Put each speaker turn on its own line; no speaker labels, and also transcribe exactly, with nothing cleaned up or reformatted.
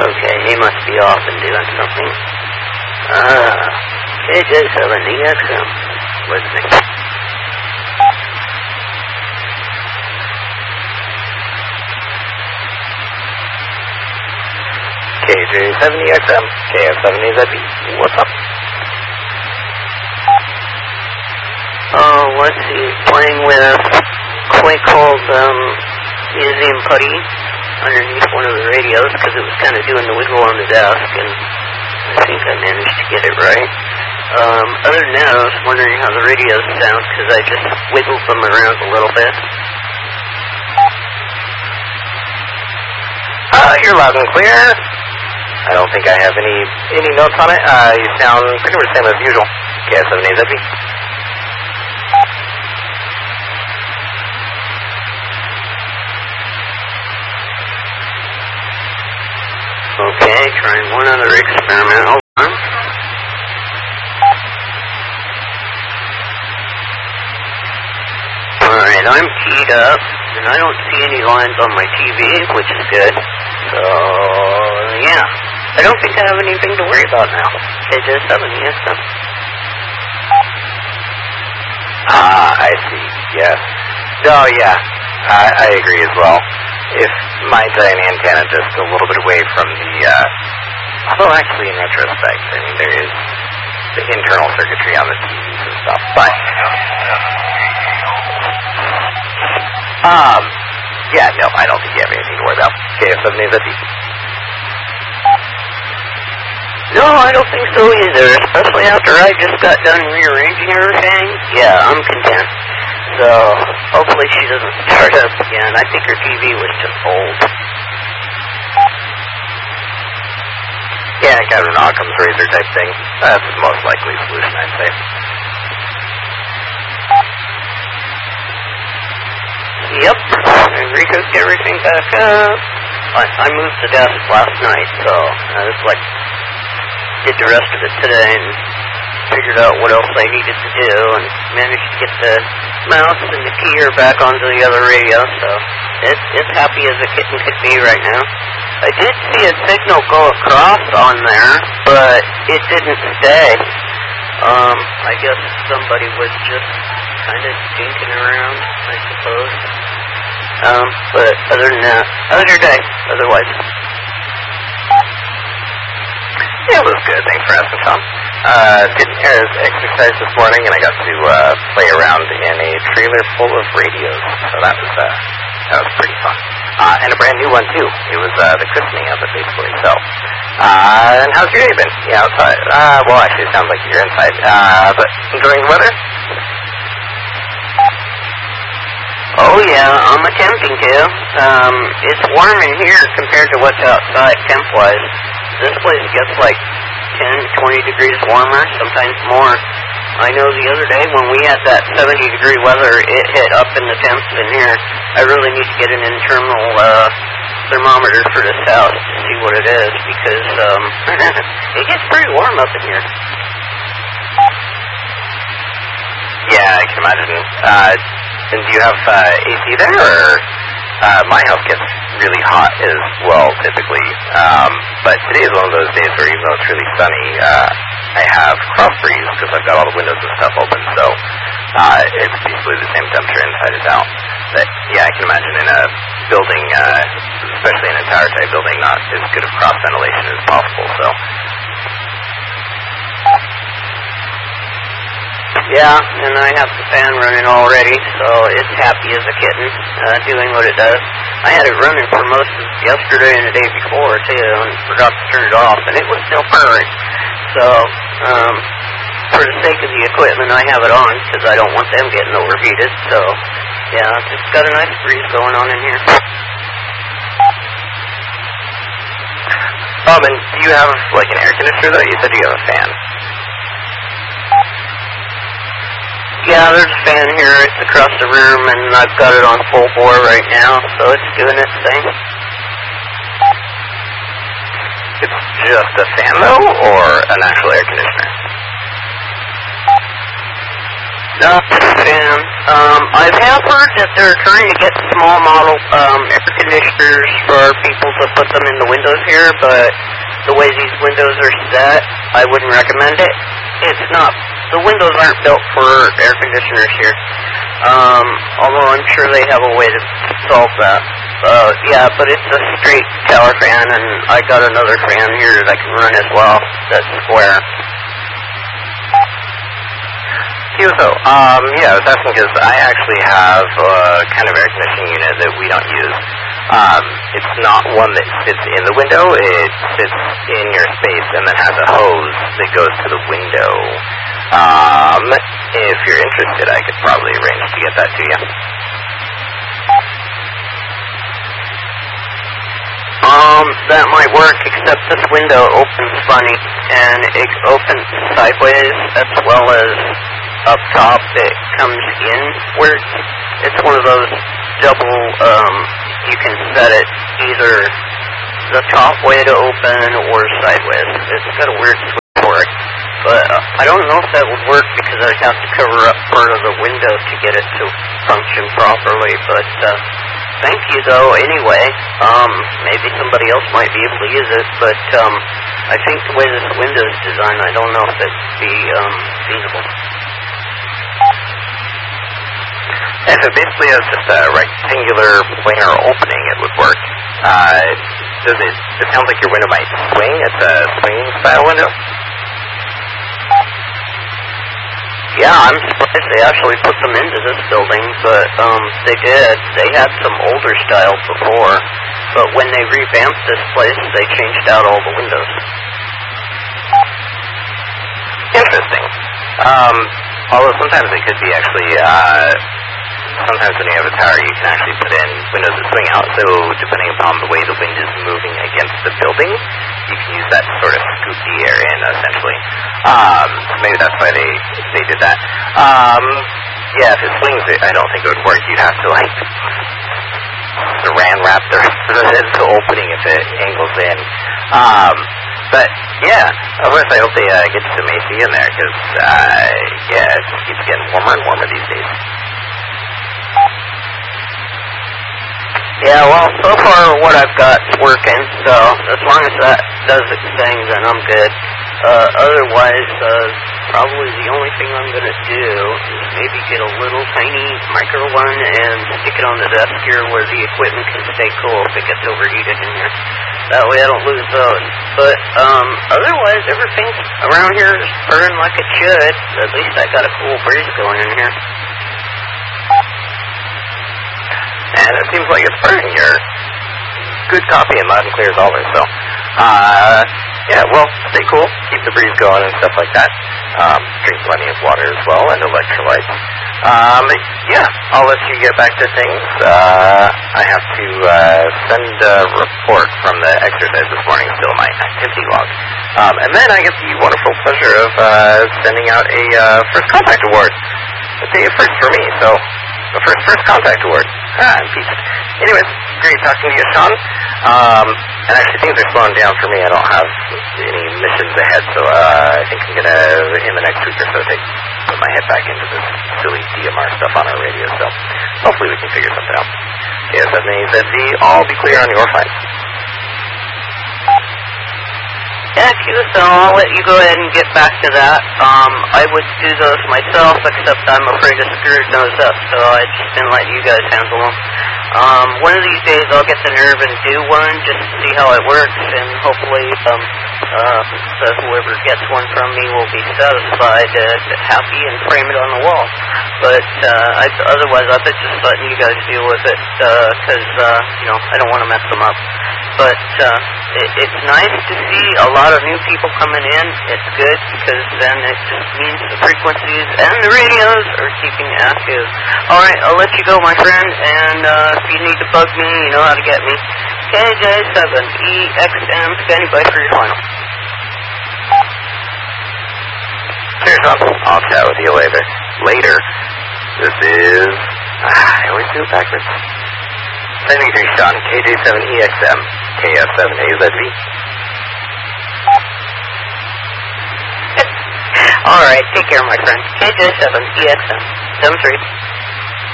Okay, he must be off and doing something. Ah, K J seventy X M. Listening.
K J seventy X M, K F seventy Z B. What's up?
Oh, let's see. Playing with a toy called um, Museum Putty underneath one of the radios because it was kind of doing the wiggle on the desk, and I think I managed to get it right. Um, other than that, I was wondering how the radios sound because I just wiggled them around a little bit.
Uh, you're loud and clear. I don't think I have any any notes on it. Uh, you sound pretty much the same as usual. K F seventy Z B.
Okay, trying one other experiment. Hold on. Alright, I'm keyed up, and I don't see any lines on my T V, which is good. So, yeah. I don't think I have anything to worry about now. K J seventy X M.
Ah, I see. Yes. No, yeah. I, I agree as well. If my giant antenna just a little bit away from the, uh, although actually in retrospect, I mean, there is the internal circuitry on the T Vs and stuff, but, um, yeah, no, I don't think you have anything to worry about. K F seventy Z B.
No, I don't think so either, especially after I just got done rearranging everything. Yeah, I'm content. So, hopefully she doesn't start up again. I think her T V was just old.
Yeah, kind of an Occam's razor type thing. That's the most likely solution, I'd say.
Yep, I recooked everything back up. I, I moved the desk last night, so I was like, did the rest of it today and figured out what else I needed to do and managed to get the mouse and the keyer back onto the other radio, so it's, it's happy as a kitten could be right now. I did see a signal go across on there, but it didn't stay. Um, I guess somebody was just kind of dinking around, I suppose. Um, but other than that, other day, otherwise.
Yeah, it was good. Thanks for asking, Tom. Uh, did Air's exercise this morning, and I got to uh, play around in a trailer full of radios. So that was uh, that was pretty fun. Uh, and a brand new one too. It was uh, the christening of it, basically. So, uh, and how's your day been? Yeah, outside. Uh, well, actually, it sounds like you're inside. Uh, but enjoying the weather?
Oh yeah, I'm attempting to. Um, it's warm in here compared to what's outside temp-wise. This place gets like ten, twenty degrees warmer, sometimes more. I know the other day when we had that seventy degree weather, it hit up in the temps in here. I really need to get an internal uh, thermometer for this house to see what it is, because um, it gets pretty warm up in here.
Yeah, I can imagine. Uh, and do you have uh, A C there, or uh, my house gets really hot as well, typically. Um, but today is one of those days where, even though it's really sunny, uh, I have cross breeze because I've got all the windows and stuff open. So uh, it's basically the same temperature inside as out. But yeah, I can imagine in a building, uh, especially in a tower type building, not as good of cross ventilation as possible. So.
Yeah, and I have the fan running already, so it's happy as a kitten, uh, doing what it does. I had it running for most of yesterday and the day before, too, and forgot to turn it off, and it was still purring. So, um, for the sake of the equipment, I have it on, because I don't want them getting overheated, so, yeah, it's just got a nice breeze going on in here.
Um, and do you have, like, an air conditioner, though? You said you have a fan.
Yeah, there's a fan here. It's across the room, and I've got it on full bore right now, so it's doing its thing.
It's just a fan, though, or an actual air conditioner?
Uh, fan. Um, I have heard that they're trying to get small model um, air conditioners for people to put them in the windows here, but the way these windows are set, I wouldn't recommend it. It's not. The windows aren't built for air conditioners here. Um, although I'm sure they have a way to solve that. Uh, yeah, but it's a straight tower fan, and I got another fan here that I can run as well. That's square.
So, um, yeah, I was asking because I actually have a kind of air conditioning unit that we don't use. Um, it's not one that sits in the window. It sits in your space and then has a hose that goes to the window. Um, if you're interested, I could probably arrange to get that to you.
Um, that might work, except this window opens funny, and it opens sideways as well as up top. It comes inward. It's one of those double, um, you can set it either the top way to open or sideways. It's got a weird switch for it. But uh, I don't know if that would work because I'd have to cover up part of the window to get it to function properly. But uh, thank you, though, anyway. Um, maybe somebody else might be able to use it. But um, I think the way this window is designed, I don't know if it'd be um, feasible.
If it basically has just a rectangular planar opening, it would work. Uh, does it, it sounds like your window might swing. It's a swinging style window.
Yeah, I'm surprised they actually put them into this building, but um, they did. They had some older styles before, but when they revamped this place, they changed out all the windows.
Interesting. Um, although sometimes it could be actually, uh, sometimes when you have a tower, you can actually put in windows that swing out, so depending upon the way the wind is moving against the building, you can use that to sort of scoop the air in, essentially. Um, so maybe that's why they, they did that. Um, yeah, if it swings, it, I don't think it would work. You'd have to, like, saran wrap the rest of it into opening if it angles in. Um, but, yeah, of course, I hope they uh, get some A C in there, because, uh, yeah, it just keeps getting warmer and warmer these days.
Yeah, well, so far what I've got's working, so as long as that does its thing, then I'm good. Uh, otherwise, uh, probably the only thing I'm going to do is maybe get a little tiny micro one and stick it on the desk here where the equipment can stay cool if it gets overheated in here. That way I don't lose those. But, um, otherwise everything around here is burning like it should. At least I got a cool breeze going in here.
And it seems like it's burning your good coffee and loud and clear as always, so, uh, yeah, well, stay cool, keep the breeze going and stuff like that. Um, drink plenty of water as well and electrolytes. Um, yeah, I'll let you get back to things. Uh, I have to, uh, send a report from the exercise this morning, still my activity log. Um, and then I get the wonderful pleasure of, uh, sending out a, uh, First Contact Award. A day of first for me, so, the first First Contact Award. Ah, I'm peached. Anyways, great talking to you, Sean. Um, and actually things are slowing down for me. I don't have any missions ahead, so uh, I think I'm going to, in the next week or so, take put my head back into this silly D M R stuff on our radio, so hopefully we can figure something out. K S seven A Z Z, all be clear on your flight.
Thank you, so I'll let you go ahead and get back to that. Um, I would do those myself, except I'm afraid to screw those up, so I just been letting you guys handle them. Um, one of these days I'll get the nerve and do one, just to see how it works, and hopefully, um, uh, so whoever gets one from me will be satisfied, uh, happy, and frame it on the wall. But, uh, I, otherwise I've been just letting you guys deal with it, uh, cause, uh, you know, I don't want to mess them up. But, uh, it, it's nice to see a lot of new people coming in. It's good because then it just means the frequencies and the radios are keeping active. Alright, I'll let you go, my friend, and, uh, if you need to bug me, you know how to get me. K J seven E X M, standing by for your final.
Cheers, up. I'll chat with you later. Later. This is... Ah, I always do it backwards. seventy-three Sean, K J seven E X M, K S seven A Z V.
All right, take care, my friend. K J seven E X M seven three.